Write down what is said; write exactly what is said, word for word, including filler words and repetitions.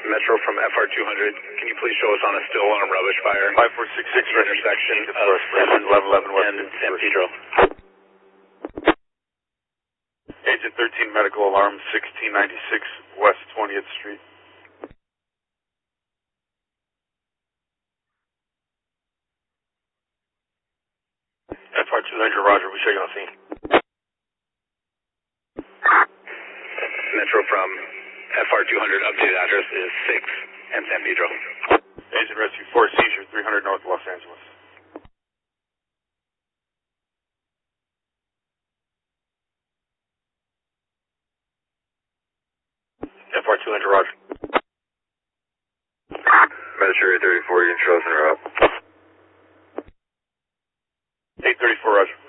Metro from F R two hundred, can you please show us on a still on a rubbish fire? five four six six, intersection of eleven eleven West and San Pedro. Agent thirteen, medical alarm, sixteen ninety-six West twentieth Street. F R two hundred, roger, we show you on scene. Metro from F R two hundred, updated address is six and San Pedro. Agent rescue four, seizure, three hundred North Los Angeles. F R two hundred, roger. Metro thirty-four, you can show us en route. eight thirty-four, roger.